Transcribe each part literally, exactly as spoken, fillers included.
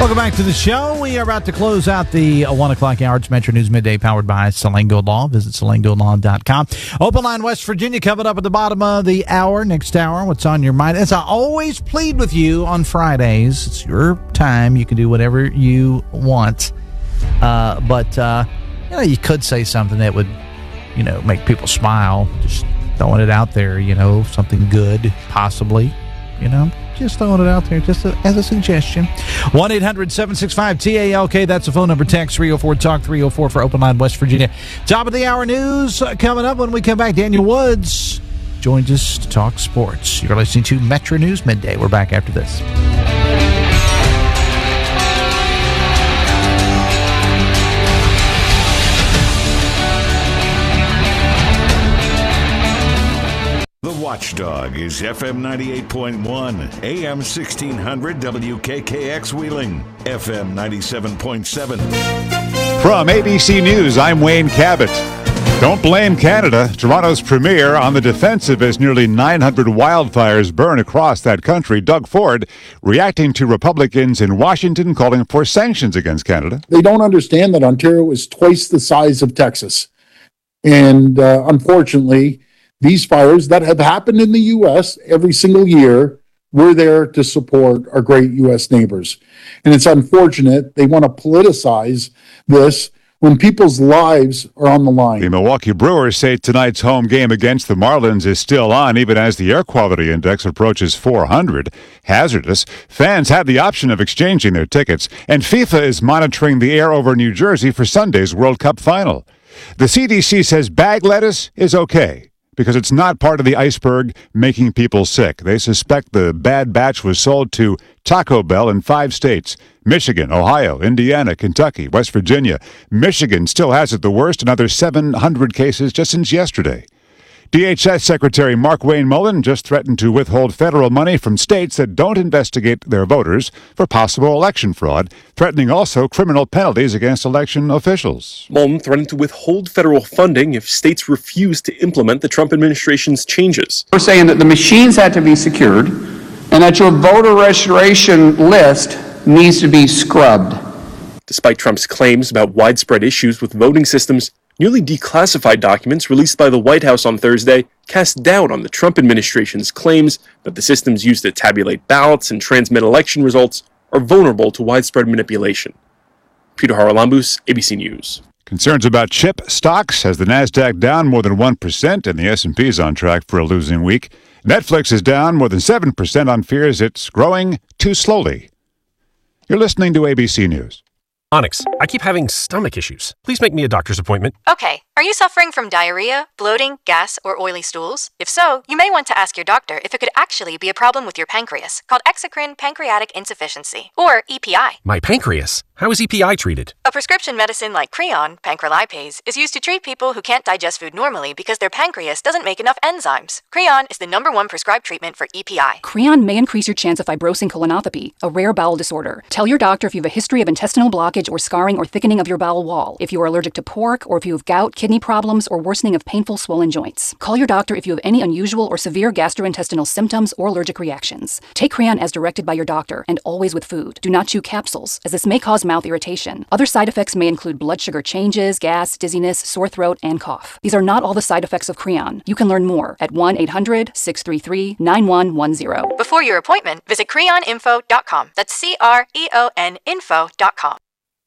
Welcome back to the show. We are about to close out the uh, one o'clock hour. It's Metro News Midday powered by Selengo Law. Visit selengo law dot com. Open Line West Virginia coming up at the bottom of the hour. Next hour, what's on your mind? As I always plead with you on Fridays, it's your time. You can do whatever you want. Uh, but, uh, you know, you could say something that would, you know, make people smile. Just throwing it out there, you know, something good, possibly, you know. Just throwing it out there, just a, as a suggestion. one eight hundred seven six five T A L K, that's the phone number. Text three oh four talk three oh four for Open Line West Virginia. Top of the hour news uh, coming up when we come back. Daniel Woods joins us to talk sports. You're listening to Metro News Midday. We're back after this. Watchdog is F M ninety-eight point one, A M sixteen hundred W K K X Wheeling, F M ninety-seven point seven. From A B C News, I'm Wayne Cabot. Don't blame Canada. Toronto's premier on the defensive as nearly nine hundred wildfires burn across that country. Doug Ford reacting to Republicans in Washington calling for sanctions against Canada. They don't understand that Ontario is twice the size of Texas. And uh, unfortunately, these fires that have happened in the U S every single year, we're there to support our great U S neighbors. And it's unfortunate they want to politicize this when people's lives are on the line. The Milwaukee Brewers say tonight's home game against the Marlins is still on, even as the air quality index approaches four hundred. Hazardous. Fans have the option of exchanging their tickets, and FIFA is monitoring the air over New Jersey for Sunday's World Cup final. The C D C says bag lettuce is okay, because it's not part of the iceberg making people sick. They suspect the bad batch was sold to Taco Bell in five states: Michigan, Ohio, Indiana, Kentucky, West Virginia. Michigan still has it the worst, another seven hundred cases just since yesterday. D H S Secretary Mark Wayne Mullen just threatened to withhold federal money from states that don't investigate their voters for possible election fraud, threatening also criminal penalties against election officials. Mullen threatened to withhold federal funding if states refuse to implement the Trump administration's changes. We're saying that the machines had to be secured and that your voter registration list needs to be scrubbed. Despite Trump's claims about widespread issues with voting systems, newly declassified documents released by the White House on Thursday cast doubt on the Trump administration's claims that the systems used to tabulate ballots and transmit election results are vulnerable to widespread manipulation. Peter Haralambous, A B C News. Concerns about chip stocks has the NASDAQ down more than one percent and the S and P is on track for a losing week. Netflix is down more than seven percent on fears it's growing too slowly. You're listening to A B C News. Onyx, I keep having stomach issues. Please make me a doctor's appointment. Okay. Are you suffering from diarrhea, bloating, gas, or oily stools? If so, you may want to ask your doctor if it could actually be a problem with your pancreas, called exocrine pancreatic insufficiency, or E P I. My pancreas? How is E P I treated? A prescription medicine like Creon, pancrelipase, is used to treat people who can't digest food normally because their pancreas doesn't make enough enzymes. Creon is the number one prescribed treatment for E P I. Creon may increase your chance of fibrosing colonopathy, a rare bowel disorder. Tell your doctor if you have a history of intestinal blockage or scarring or thickening of your bowel wall, if you are allergic to pork, or if you have gout, kidney problems, or worsening of painful swollen joints. Call your doctor if you have any unusual or severe gastrointestinal symptoms or allergic reactions. Take Creon as directed by your doctor and always with food. Do not chew capsules, as this may cause mouth irritation. Other side effects may include blood sugar changes, gas, dizziness, sore throat, and cough. These are not all the side effects of Creon. You can learn more at one eight hundred six three three nine one one zero. Before your appointment, visit creon info dot com. That's C R E O N info dot com.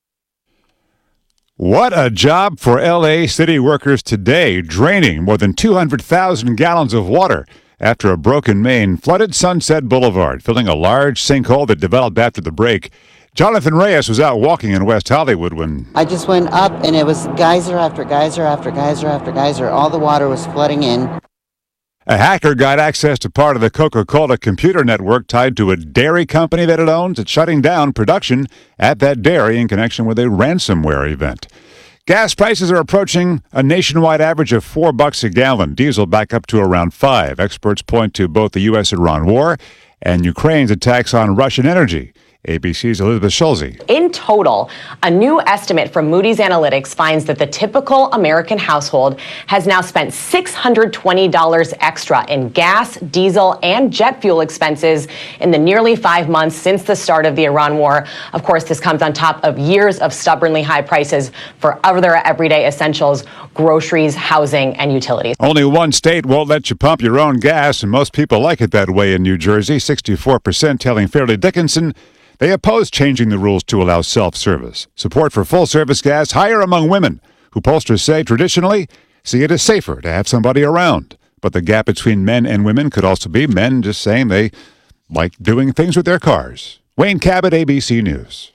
What a job for L A city workers today, draining more than two hundred thousand gallons of water after a broken main flooded Sunset Boulevard, filling a large sinkhole that developed after the break. Jonathan Reyes was out walking in West Hollywood when... I just went up, and it was geyser after geyser after geyser after geyser. All the water was flooding in. A hacker got access to part of the Coca-Cola computer network tied to a dairy company that it owns. It's shutting down production at that dairy in connection with a ransomware event. Gas prices are approaching a nationwide average of four bucks a gallon. Diesel back up to around five. Experts point to both the U S Iran war and Ukraine's attacks on Russian energy. A B C's Elizabeth Schulze. In total, a new estimate from Moody's Analytics finds that the typical American household has now spent six hundred twenty dollars extra in gas, diesel, and jet fuel expenses in the nearly five months since the start of the Iran war. Of course, this comes on top of years of stubbornly high prices for other everyday essentials, groceries, housing, and utilities. Only one state won't let you pump your own gas, and most people like it that way in New Jersey. sixty-four percent telling Fairleigh Dickinson they oppose changing the rules to allow self-service. Support for full-service gas higher among women, who pollsters say traditionally see it as safer to have somebody around. But the gap between men and women could also be men just saying they like doing things with their cars. Wayne Cabot, A B C News.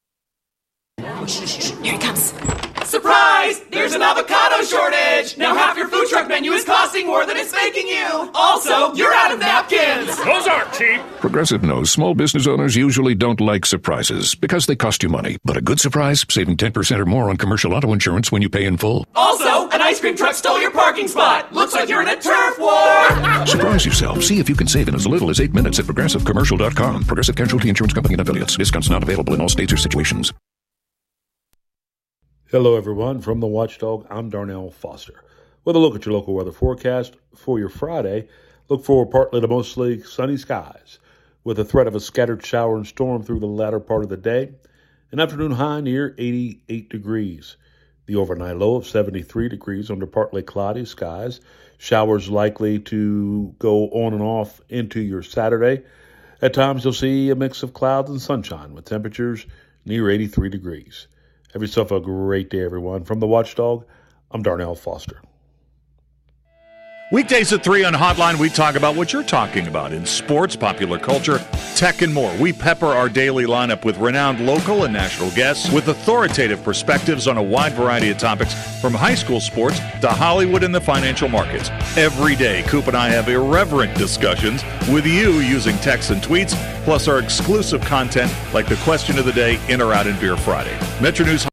Here it comes. Surprise! There's an avocado shortage! Now half your food truck menu is costing more than it's making you! Also, you're out of napkins! Those aren't cheap! Progressive knows small business owners usually don't like surprises because they cost you money. But a good surprise, saving ten percent or more on commercial auto insurance when you pay in full. Also, an ice cream truck stole your parking spot! Looks like you're in a turf war! Surprise yourself. See if you can save in as little as eight minutes at progressive commercial dot com. Progressive Casualty Insurance Company and affiliates. Discounts not available in all states or situations. Hello, everyone. From the Watchdog, I'm Darnell Foster. With a look at your local weather forecast for your Friday, look for partly to mostly sunny skies with a threat of a scattered shower and storm through the latter part of the day. An afternoon high near eighty-eight degrees. The overnight low of seventy-three degrees under partly cloudy skies. Showers likely to go on and off into your Saturday. At times, you'll see a mix of clouds and sunshine with temperatures near eighty-three degrees. Have yourself a great day, everyone. From the Watchdog, I'm Darnell Foster. Weekdays at three on Hotline, we talk about what you're talking about in sports, popular culture, tech, and more. We pepper our daily lineup with renowned local and national guests with authoritative perspectives on a wide variety of topics, from high school sports to Hollywood and the financial markets. Every day, Coop and I have irreverent discussions with you using texts and tweets, plus our exclusive content like the question of the day, In or Out in Beer Friday. Metro News.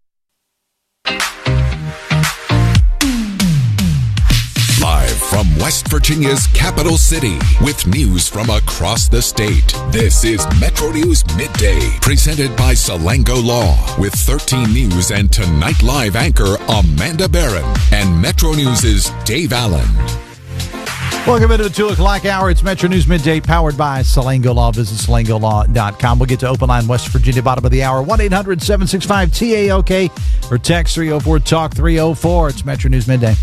From West Virginia's capital city, with news from across the state, this is Metro News Midday, presented by Salango Law, with thirteen News and Tonight Live anchor Amanda Barron, and Metro News' Dave Allen. Welcome into the two o'clock hour. It's Metro News Midday, powered by Salango Law. Visit salango law dot com. We'll get to Open Line West Virginia, bottom of the hour. one eight hundred seven six five T A O K or text three oh four talk three oh four. It's Metro News Midday.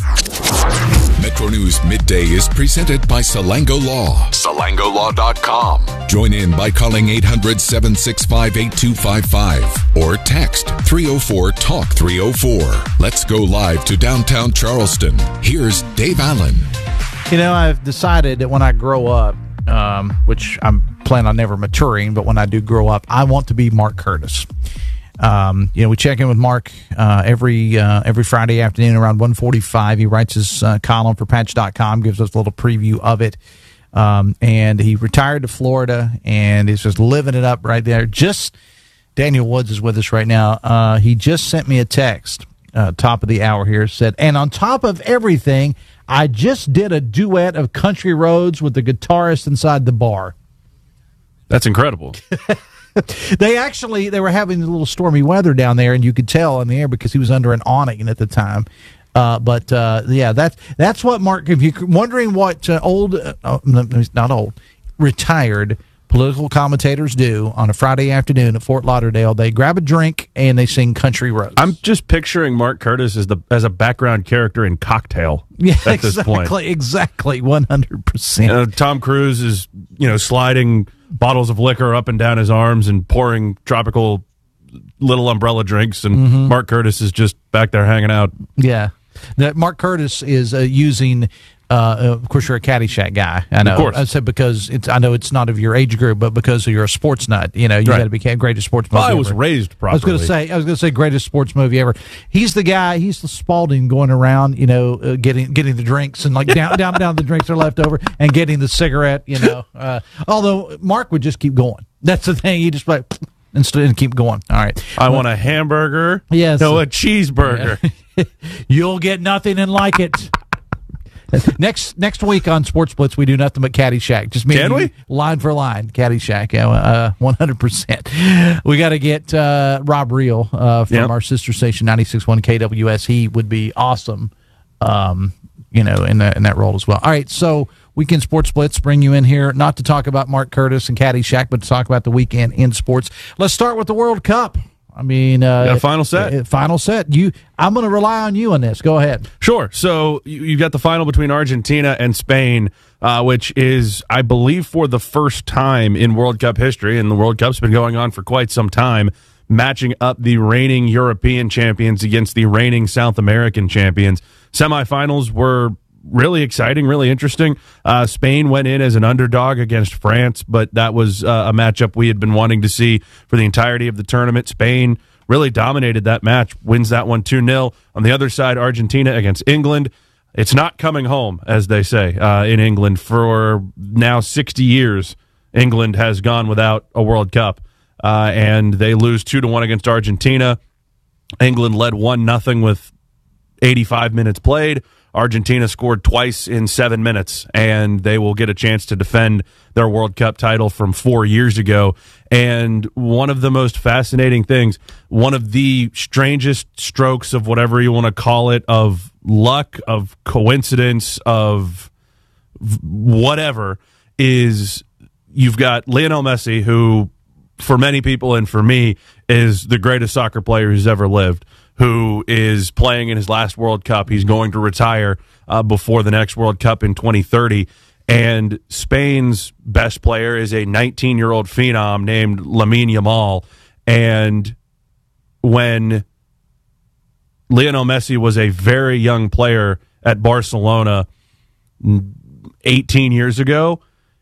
Metro News Midday is presented by Salango Law. salango law dot com. Join in by calling eight hundred seven six five eight two five five or text three oh four talk three oh four. Let's go live to downtown Charleston. Here's Dave Allen. You know, I've decided that when I grow up, um, which I'm planning on never maturing, but when I do grow up, I want to be Mark Curtis. Um, you know, we check in with Mark uh, every uh, every Friday afternoon around one forty-five. He writes his uh, column for patch dot com, gives us a little preview of it. Um, and he retired to Florida, and he's just living it up right there. Just Daniel Woods is with us right now. Uh, he just sent me a text, uh, top of the hour here, said, and on top of everything, I just did a duet of Country Roads with the guitarist inside the bar. That's incredible. They actually, they were having a little stormy weather down there, and you could tell on the air because he was under an awning at the time. Uh, but, uh, yeah, that's, that's what Mark, if you're wondering what uh, old, uh, not old, retired political commentators do on a Friday afternoon at Fort Lauderdale, they grab a drink and they sing Country Roads. I'm just picturing Mark Curtis as the as a background character in Cocktail yeah, at exactly, this point. Exactly, one hundred percent. Uh, Tom Cruise is, you know, sliding bottles of liquor up and down his arms and pouring tropical little umbrella drinks, and mm-hmm. Mark Curtis is just back there hanging out. Yeah. That Mark Curtis is uh, using, uh, of course, you're a Caddyshack guy. I know. Of course. I said because it's. I know it's not of your age group, but because you're a sports nut, you know, you right. got to be greatest sports movie. Well, I was ever. raised properly. I was going to say. I was going to say greatest sports movie ever. He's the guy. He's the Spalding going around, you know, uh, getting getting the drinks and like down down down the drinks are left over and getting the cigarette. You know, uh, although Mark would just keep going. That's the thing. He just like. Instead, and keep going. All right. I well, want a hamburger. Yes. No, a cheeseburger. Yeah. You'll get nothing and like it. next next week on Sports Blitz, we do nothing but Caddyshack. Just me Can and you, we? line for line, Caddyshack, uh, one hundred percent. We got to get uh, Rob Reel uh, from Yep. our sister station, ninety-six point one K W S. He would be awesome, um, you know, in, the, in that role as well. All right, so Weekend Sports Blitz bring you in here, not to talk about Mark Curtis and Caddyshack, but to talk about the weekend in sports. Let's start with the World Cup. I mean, uh, Got a final set. uh, Final set. You, I'm going to rely on you on this. Go ahead. Sure. So you- you've got the final between Argentina and Spain, uh, which is, I believe, for the first time in World Cup history, and the World Cup's been going on for quite some time, matching up the reigning European champions against the reigning South American champions. Semifinals were really exciting, really interesting. Uh, Spain went in as an underdog against France, but that was uh, a matchup we had been wanting to see for the entirety of the tournament. Spain really dominated that match, wins that one two nil. On the other side, Argentina against England. It's not coming home, as they say, uh, in England. For now sixty years, England has gone without a World Cup, uh, and they lose two to one against Argentina. England led one nothing with eighty-five minutes played. Argentina scored twice in seven minutes, and they will get a chance to defend their World Cup title from four years ago. And one of the most fascinating things, one of the strangest strokes of whatever you want to call it, of luck, of coincidence, of whatever, is you've got Lionel Messi, who, for many people and for me, is the greatest soccer player who's ever lived, who is playing in his last World Cup. He's going to retire uh, before the next World Cup in twenty thirty. And Spain's best player is a nineteen-year-old phenom named Lamine Yamal. And when Lionel Messi was a very young player at Barcelona eighteen years ago,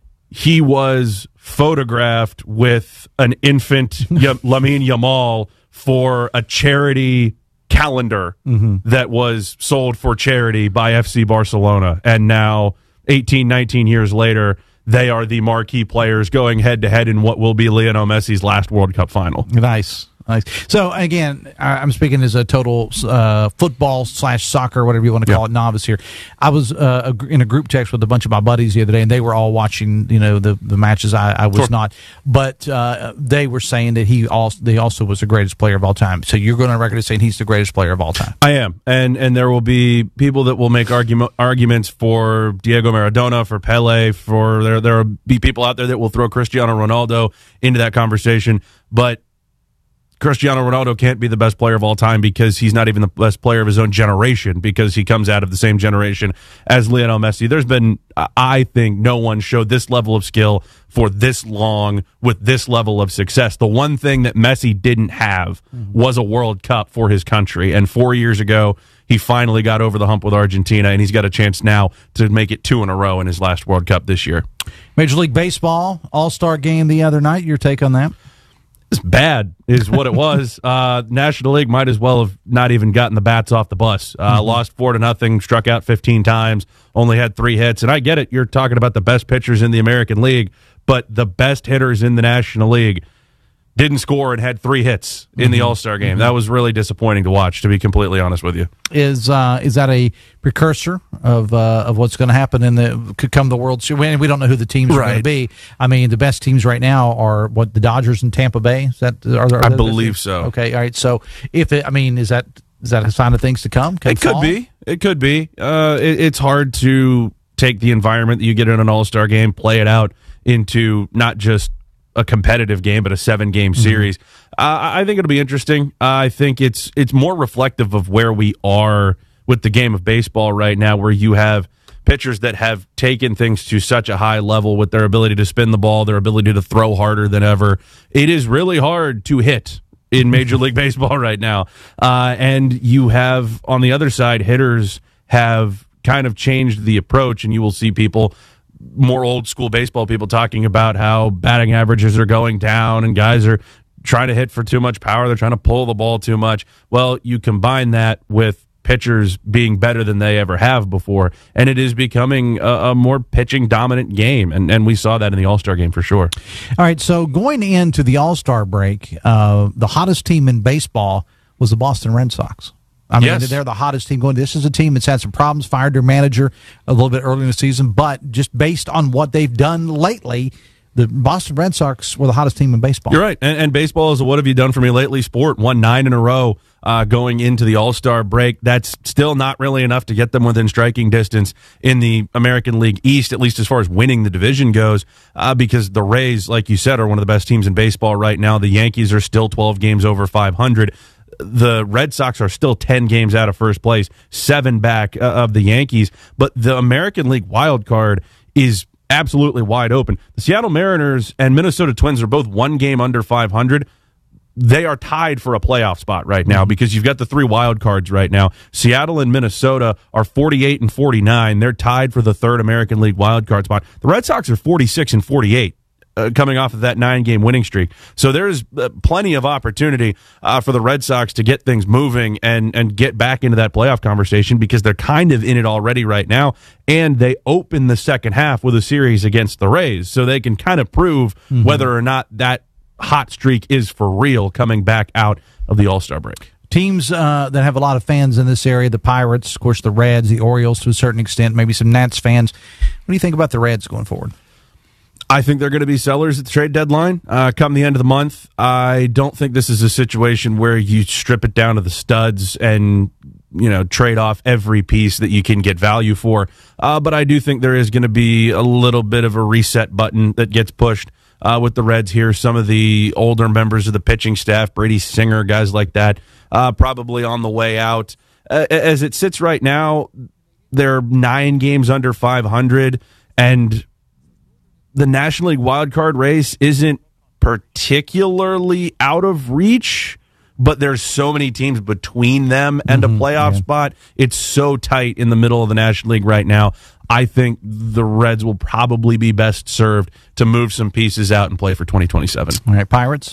he was photographed with an infant y- Lamine Yamal for a charity calendar Mm-hmm. that was sold for charity by F C Barcelona. And now, eighteen, nineteen years later, they are the marquee players going head-to-head in what will be Lionel Messi's last World Cup final. Nice. Nice. So, again, I- I'm speaking as a total uh, football slash soccer, whatever you want to call it, novice here. I was uh, a- in a group text with a bunch of my buddies the other day, and they were all watching, you know, the, the matches. I, I was Sure. not. But uh, they were saying that he also, they also was the greatest player of all time. So you're going on record as saying he's the greatest player of all time. I am, and and there will be people that will make argument arguments for Diego Maradona, for Pele, for there there will be people out there that will throw Cristiano Ronaldo into that conversation, but Cristiano Ronaldo can't be the best player of all time because he's not even the best player of his own generation, because he comes out of the same generation as Lionel Messi. There's been, I think, no one showed this level of skill for this long with this level of success. The one thing that Messi didn't have was a World Cup for his country, and four years ago, he finally got over the hump with Argentina, and he's got a chance now to make it two in a row in his last World Cup this year. Major League Baseball All-Star game the other night. Your take on that? It's bad is what it was. uh, National League might as well have not even gotten the bats off the bus. Uh, Mm-hmm. Lost four to nothing, struck out fifteen times, only had three hits. And I get it. You're talking about the best pitchers in the American League, but the best hitters in the National League didn't score and had three hits in the Mhm. All-Star game. Mhm. That was really disappointing to watch, to be completely honest with you. Is uh, is that a precursor of uh, of what's going to happen in the could come the World Series? We don't know who the teams are going to Right. be. I mean, the best teams right now are what, the Dodgers and Tampa Bay. Is that are there, are I there- believe so. Okay, all right. So if it, I mean, is that is that a sign of things to come? Can It could fall? be. It could be. Uh, it, it's hard to take the environment that you get in an All-Star game, play it out into not just a competitive game, but a seven-game Mm-hmm. series. Uh, I think it'll be interesting. Uh, I think it's it's more reflective of where we are with the game of baseball right now, where you have pitchers that have taken things to such a high level with their ability to spin the ball, their ability to throw harder than ever. It is really hard to hit in Major League Baseball right now. Uh, and you have, on the other side, hitters have kind of changed the approach, and you will see people, more old school baseball people, talking about how batting averages are going down and guys are trying to hit for too much power. They're trying to pull the ball too much. Well, you combine that with pitchers being better than they ever have before, and it is becoming a, a more pitching dominant game, and, and we saw that in the All-Star game for sure. All right. So going into the All-Star break, uh, the hottest team in baseball was the Boston Red Sox. I mean, Yes. they're the hottest team going. This is a team that's had some problems, fired their manager a little bit early in the season, but just based on what they've done lately, the Boston Red Sox were the hottest team in baseball. You're right. And, and baseball is a what have you done for me lately sport. Won nine in a row uh, going into the All-Star break. That's still not really enough to get them within striking distance in the American League East, at least as far as winning the division goes, uh, because the Rays, like you said, are one of the best teams in baseball right now. The Yankees are still twelve games over five hundred. The Red Sox are still ten games out of first place, seven back uh, of the Yankees. But the American League wild card is absolutely wide open. The Seattle Mariners and Minnesota Twins are both one game under five hundred. They are tied for a playoff spot right now because you've got the three wild cards right now. Seattle and Minnesota are forty-eight and forty-nine. They're tied for the third American League wild card spot. The Red Sox are forty-six and forty-eight. Uh, coming off of that nine-game winning streak. So there's uh, plenty of opportunity uh, for the Red Sox to get things moving and, and get back into that playoff conversation because they're kind of in it already right now, and they open the second half with a series against the Rays, so they can kind of prove mm-hmm. whether or not that hot streak is for real coming back out of the All-Star break. Teams uh, that have a lot of fans in this area, the Pirates, of course, the Reds, the Orioles to a certain extent, maybe some Nats fans. What do you think about the Reds going forward? I think they're going to be sellers at the trade deadline uh, come the end of the month. I don't think this is a situation where you strip it down to the studs and, you know, trade off every piece that you can get value for. Uh, but I do think there is going to be a little bit of a reset button that gets pushed uh, with the Reds here. Some of the older members of the pitching staff, Brady Singer, guys like that, uh, probably on the way out. Uh, as it sits right now, they're nine games under five hundred, and the National League wildcard race isn't particularly out of reach, but there's so many teams between them and mm-hmm, a playoff yeah. spot. It's so tight in the middle of the National League right now. I think the Reds will probably be best served to move some pieces out and play for twenty twenty-seven. All right, Pirates?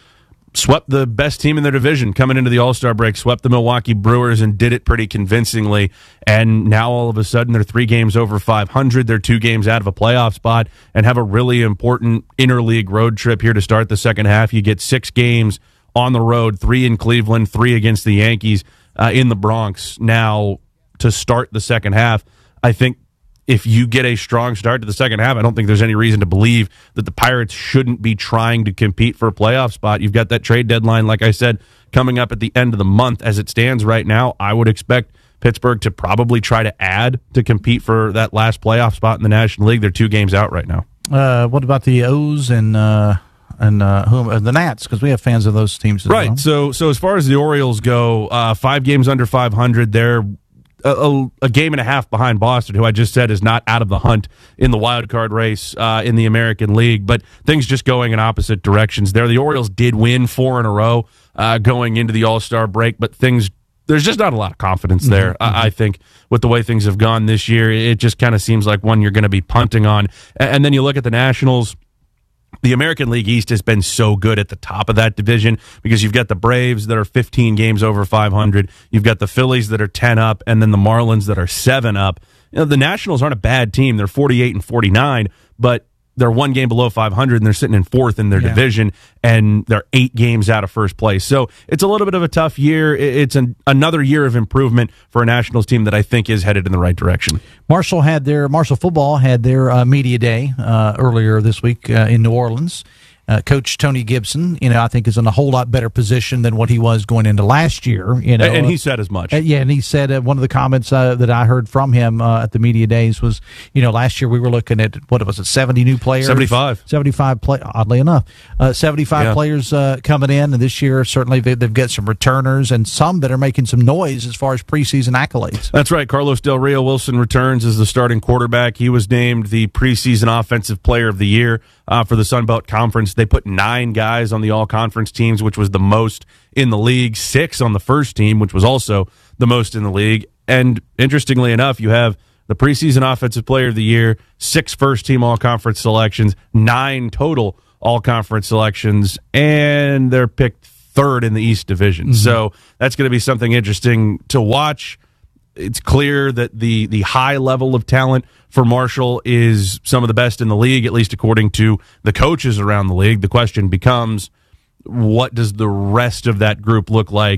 Swept the best team in their division coming into the All-Star break, swept the Milwaukee Brewers and did it pretty convincingly. And now all of a sudden they're three games over five hundred. They're two games out of a playoff spot and have a really important interleague road trip here to start the second half. You get six games on the road, three in Cleveland, three against the Yankees uh, in the Bronx now to start the second half. I think if you get a strong start to the second half, I don't think there's any reason to believe that the Pirates shouldn't be trying to compete for a playoff spot. You've got that trade deadline, like I said, coming up at the end of the month. As it stands right now, I would expect Pittsburgh to probably try to add to compete for that last playoff spot in the National League. They're two games out right now. Uh, what about the O's and uh, and uh, who, uh, the Nats? Because we have fans of those teams as right. well. So, so as far as the Orioles go, uh, five games under five hundred, they're A, a, a game and a half behind Boston, who I just said is not out of the hunt in the wild card race uh, in the American League, but things just going in opposite directions there. The Orioles did win four in a row uh, going into the All-Star break, but things there's just not a lot of confidence there, mm-hmm. I, I think, with the way things have gone this year. It just kind of seems like one you're going to be punting on. And, and then you look at the Nationals. The American League East has been so good at the top of that division because you've got the Braves that are fifteen games over five hundred. You've got the Phillies that are ten up, and then the Marlins that are seven up. You know, the Nationals aren't a bad team. They're forty-eight and forty-nine, but they're one game below five hundred, and they're sitting in fourth in their yeah. division, and they're eight games out of first place. So it's a little bit of a tough year. It's an, another year of improvement for a Nationals team that I think is headed in the right direction. Marshall had their Marshall football had their uh, media day uh, earlier this week uh, in New Orleans. Uh, Coach Tony Gibson, you know, I think is in a whole lot better position than what he was going into last year. You know, and he said as much. Uh, yeah, and he said uh, one of the comments uh, that I heard from him uh, at the media days was, you know, last year we were looking at what was it, seventy new players, seventy-five, seventy-five play. Oddly enough, uh, seventy-five yeah. players uh, coming in, and this year certainly they, they've got some returners and some that are making some noise as far as preseason accolades. That's right. Carlos Del Rio Wilson returns as the starting quarterback. He was named the preseason offensive player of the year uh, for the Sun Belt Conference. They put nine guys on the all-conference teams, which was the most in the league, six on the first team, which was also the most in the league. And interestingly enough, you have the preseason offensive player of the year, six first-team all-conference selections, nine total all-conference selections, and they're picked third in the East Division. Mm-hmm. So that's going to be something interesting to watch. It's clear that the the high level of talent for Marshall is some of the best in the league, at least according to the coaches around the league. The question becomes, what does the rest of that group look like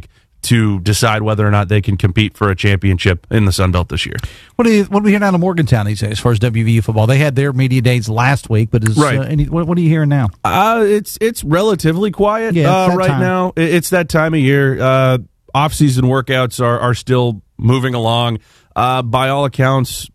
to decide whether or not they can compete for a championship in the Sun Belt this year. What do you what do we hear down in Morgantown these days as far as W V U football? They had their media days last week, but is right. uh, any, what, what are you hearing now? Uh, it's it's relatively quiet yeah, uh, right time. now. It's that time of year. Uh, off-season workouts are, are still moving along. Uh, by all accounts,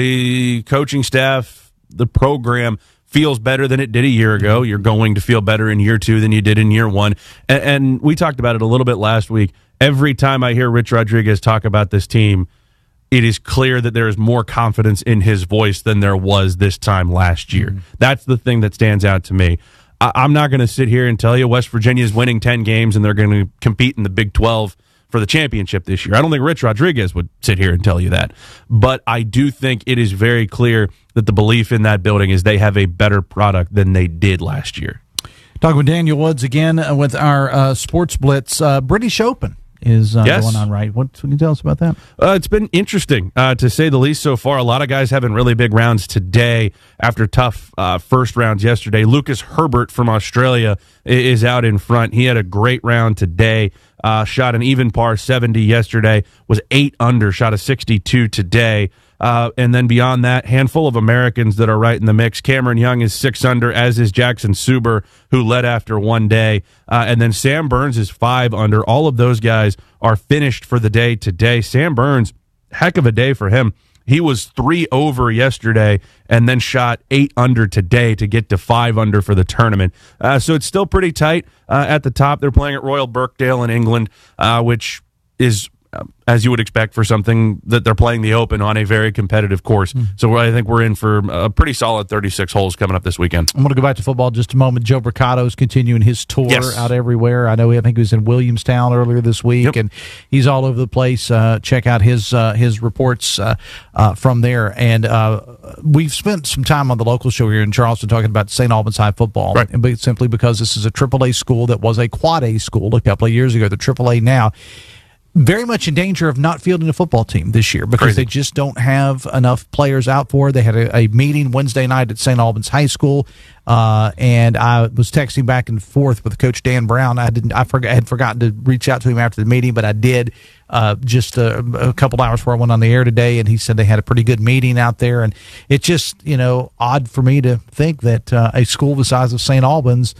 the coaching staff, the program feels better than it did a year ago. You're going to feel better in year two than you did in year one. And, and we talked about it a little bit last week. Every time I hear Rich Rodriguez talk about this team, it is clear that there is more confidence in his voice than there was this time last year. Mm-hmm. That's the thing that stands out to me. I, I'm not going to sit here and tell you West Virginia is winning ten games and they're going to compete in the Big twelve for the championship this year. I don't think Rich Rodriguez would sit here and tell you that. But I do think it is very clear that the belief in that building is they have a better product than they did last year. Talking with Daniel Woods again uh, with our uh, Sports Blitz. Uh, British Open is uh, yes. going on, right? What can you tell us about that? Uh, it's been interesting, uh, to say the least so far. A lot of guys having really big rounds today after tough uh, first rounds yesterday. Lucas Herbert from Australia is out in front. He had a great round today. Uh, shot an even par seventy yesterday, was eight under, shot a sixty-two today. Uh, and then beyond that, handful of Americans that are right in the mix. Cameron Young is six under, as is Jackson Suber, who led after one day. Uh, and then Sam Burns is five under. All of those guys are finished for the day today. Sam Burns, heck of a day for him. He was three over yesterday and then shot eight under today to get to five under for the tournament. Uh, so it's still pretty tight uh, at the top. They're playing at Royal Birkdale in England, uh, which is, uh, as you would expect, for something that they're playing the Open on a very competitive course. Mm. So I think we're in for a pretty solid thirty-six holes coming up this weekend. I'm going to go back to football just a moment. Joe Mercado is continuing his tour yes. out everywhere. I know I think he was in Williamstown earlier this week, yep. and he's all over the place. Uh, check out his uh, his reports uh, uh, from there. And uh, we've spent some time on the local show here in Charleston talking about Saint Albans High football, right. and simply because this is a triple A school that was a quad A school a couple of years ago. The triple A now very much in danger of not fielding a football team this year because Crazy. they just don't have enough players out for it. They had a, a meeting Wednesday night at Saint Albans High School, uh, and I was texting back and forth with Coach Dan Brown. I didn't, I, forgot, I had forgotten to reach out to him after the meeting, but I did uh, just a, a couple hours before I went on the air today, and he said they had a pretty good meeting out there. And it's just, you know, odd for me to think that uh, a school the size of Saint Albans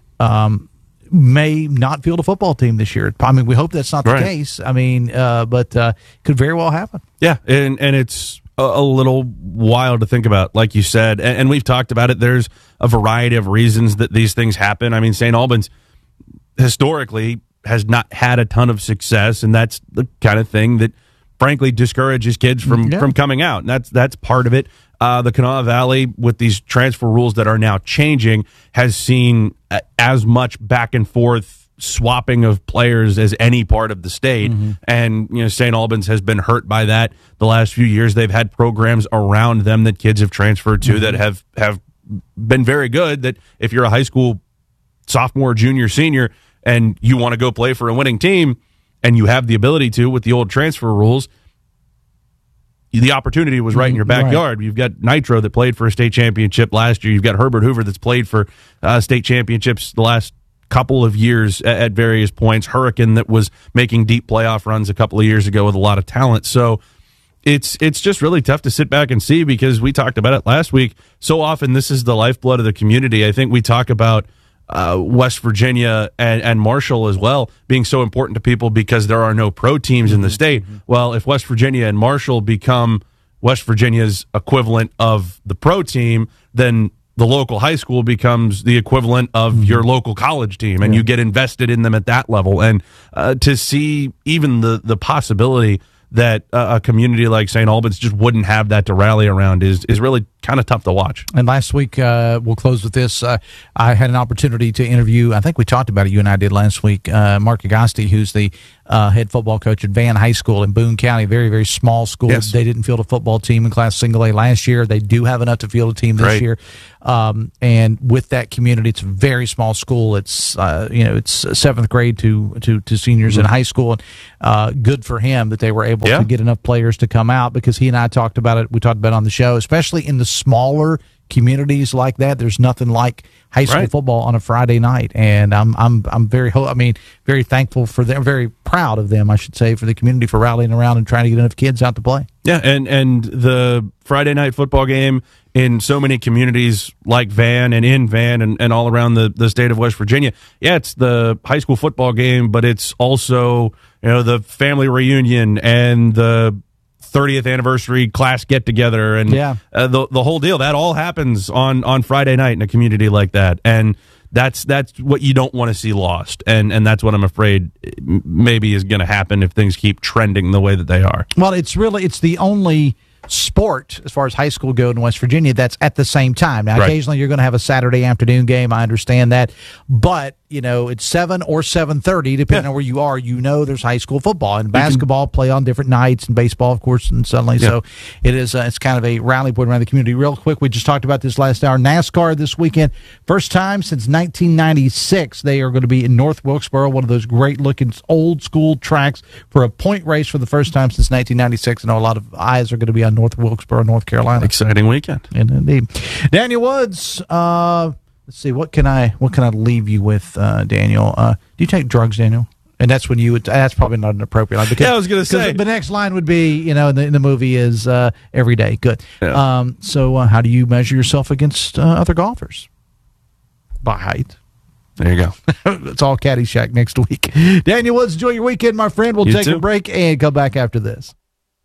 um, may not field a football team this year. I mean, we hope that's not the right. case. I mean, uh, but uh, could very well happen. Yeah, and and it's a, a little wild to think about, like you said, and, and we've talked about it. There's a variety of reasons that these things happen. I mean, Saint Albans historically has not had a ton of success, and that's the kind of thing that, frankly, discourages kids from, yeah. from coming out. And that's that's part of it. Uh, the Kanawha Valley, with these transfer rules that are now changing, has seen uh, as much back and forth swapping of players as any part of the state. Mm-hmm. And, you know, Saint Albans has been hurt by that the last few years. They've had programs around them that kids have transferred to mm-hmm. that have, have been very good, that if you're a high school sophomore, junior, senior, and you want to go play for a winning team, and you have the ability to with the old transfer rules, the opportunity was right in your backyard. Right. You've got Nitro that played for a state championship last year. You've got Herbert Hoover that's played for uh, state championships the last couple of years at, at various points. Hurricane that was making deep playoff runs a couple of years ago with a lot of talent. So it's it's just really tough to sit back and see, because we talked about it last week. So often this is the lifeblood of the community. I think we talk about Uh, West Virginia and, and Marshall as well being so important to people because there are no pro teams in the state. Mm-hmm. Well, if West Virginia and Marshall become West Virginia's equivalent of the pro team, then the local high school becomes the equivalent of mm-hmm. your local college team, and yeah. you get invested in them at that level. And uh, to see even the, the possibility that uh, a community like Saint Albans just wouldn't have that to rally around is is really kind of tough to watch. And last week, uh, we'll close with this. Uh, I had an opportunity to interview, I think we talked about it, you and I did last week, uh, Mark Agosti, who's the uh, head football coach at Van High School in Boone County, very, very small school. Yes. They didn't field a football team in Class Single A last year. They do have enough to field a team this Right. year. Um, and with that community, it's a very small school. It's, uh, you know, it's seventh grade to, to, to seniors mm-hmm. in high school. And uh, good for him that they were able yeah. to get enough players to come out, because he and I talked about it. We talked about it on the show, especially in the smaller communities like that. There's nothing like high school Right. football on a Friday night, and I'm I'm I'm very ho- I mean very thankful for them, very proud of them, I should say, for the community for rallying around and trying to get enough kids out to play. Yeah, and and the Friday night football game in so many communities like Van and in Van and, and all around the, the state of West Virginia. Yeah, it's the high school football game, but it's also, you know, the family reunion and the thirtieth anniversary class get together and Yeah. uh, the the whole deal. That all happens on on Friday night in a community like that. And that's that's what you don't want to see lost. And and that's what I'm afraid maybe is going to happen if things keep trending the way that they are. Well, it's really it's the only sport as far as high school go in West Virginia that's at the same time. Now, Right. occasionally you're going to have a Saturday afternoon game. I understand that, but you know it's seven or seven thirty, depending Yeah. on where you are. You know, there's high school football and basketball play on different nights, and baseball, of course, and suddenly. Yeah. So it is. Uh, it's kind of a rally point around the community. Real quick, we just talked about this last hour. NASCAR this weekend, first time since nineteen ninety-six. They are going to be in North Wilkesboro, one of those great looking old school tracks for a point race for the first time since nineteen ninety-six. I know a lot of eyes are going to be on North Wilkesboro, North Carolina. Exciting weekend. And indeed, Daniel Woods. Uh, let's see, what can I what can I leave you with, uh, Daniel? Uh, do you take drugs, Daniel? And that's when you would. That's probably not an appropriate line. Because, Yeah, I was gonna because say. the next line would be, you know, in the, in the movie is uh, every day. Good. Yeah. Um, so, uh, how do you measure yourself against uh, other golfers? By height. There you go. It's all Caddyshack next week. Daniel Woods, enjoy your weekend, my friend. We'll You take too. a break and come back after this.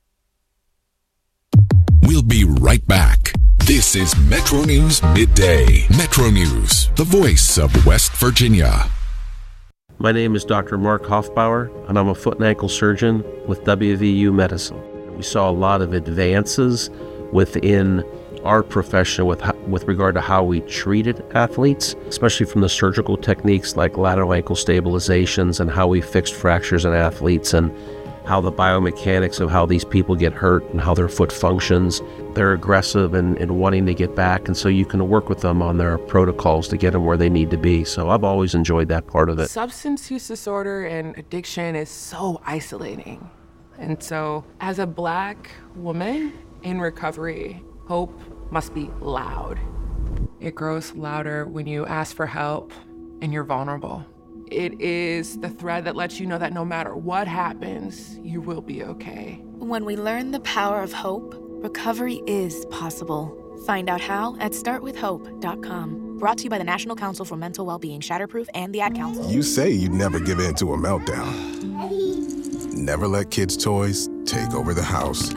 We'll be right back. This is Metro News Midday. Metro News, the voice of West Virginia. My name is Doctor Mark Hoffbauer, and I'm a foot and ankle surgeon with W V U Medicine. We saw a lot of advances within our profession with ho- with regard to how we treated athletes, especially from the surgical techniques like lateral ankle stabilizations and how we fixed fractures in athletes and how the biomechanics of how these people get hurt and how their foot functions. They're aggressive in, in wanting to get back, and so you can work with them on their protocols to get them where they need to be. So I've always enjoyed that part of it. Substance use disorder and addiction is so isolating. And so, as a black woman in recovery, hope must be loud. It grows louder when you ask for help and you're vulnerable. It is the thread that lets you know that no matter what happens, you will be okay. When we learn the power of hope, recovery is possible. Find out how at start with hope dot com. Brought to you by the National Council for Mental Wellbeing, Shatterproof, and the Ad Council. You say you'd never give in to a meltdown. Never let kids' toys take over the house.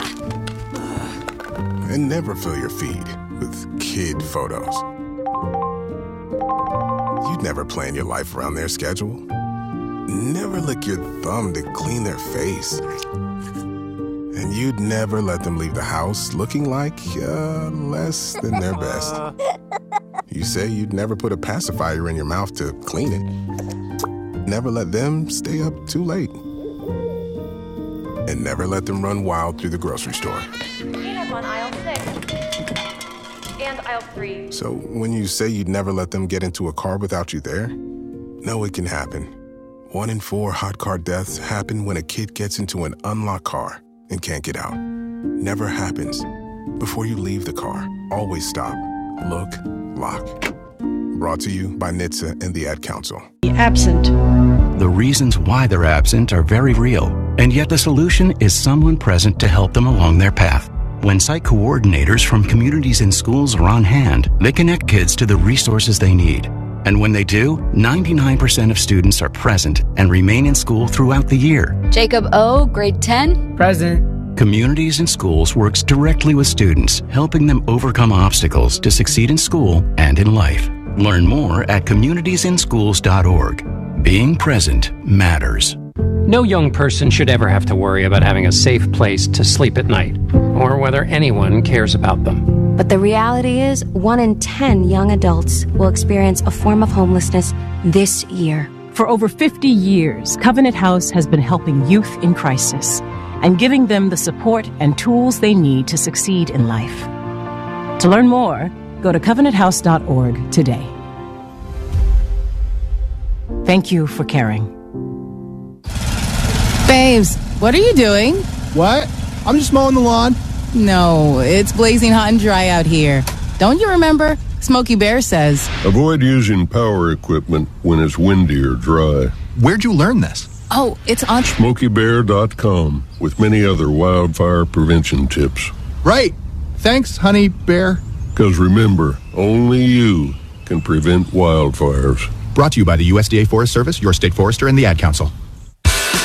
And never fill your feed with kid photos. You'd never plan your life around their schedule. Never lick your thumb to clean their face. And you'd never let them leave the house looking like uh, less than their best. You say you'd never put a pacifier in your mouth to clean it. Never let them stay up too late. And never let them run wild through the grocery store. Peanuts on aisle six. And aisle three. So when you say you'd never let them get into a car without you there, no, it can happen. One in four hot car deaths happen when a kid gets into an unlocked car and can't get out. Never happens. Before you leave the car, always stop, look, lock. Brought to you by N H T S A and the Ad Council. Absent. The reasons why they're absent are very real, and yet the solution is someone present to help them along their path. When site coordinators from communities and schools are on hand, they connect kids to the resources they need. And when they do, ninety-nine percent of students are present and remain in school throughout the year. Jacob O., grade ten. Present. Communities and Schools works directly with students, helping them overcome obstacles to succeed in school and in life. Learn more at communities in schools dot org. Being present matters. No young person should ever have to worry about having a safe place to sleep at night, or whether anyone cares about them. But the reality is, one in ten young adults will experience a form of homelessness this year. For over fifty years, Covenant House has been helping youth in crisis and giving them the support and tools they need to succeed in life. To learn more, go to covenant house dot org today. Thank you for caring. Babes, what are you doing? What? I'm just mowing the lawn. No, it's blazing hot and dry out here. Don't you remember? Smokey Bear says, avoid using power equipment when it's windy or dry. Where'd you learn this? oh, it's on Smokey Bear dot com with many other wildfire prevention tips. Right. Thanks, Honey Bear. Because remember, only you can prevent wildfires. Brought to you by the U S D A Forest Service, your state forester, and the Ad Council.